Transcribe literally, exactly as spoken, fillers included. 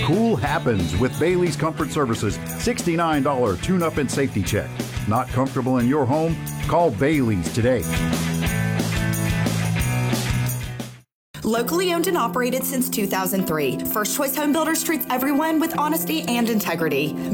Cool happens with Bailey's Comfort Services sixty-nine dollars tune-up and safety check. Not comfortable in your home? Call Bailey's today. Locally owned and operated since two thousand three, First Choice Home Builders treats everyone with honesty and integrity.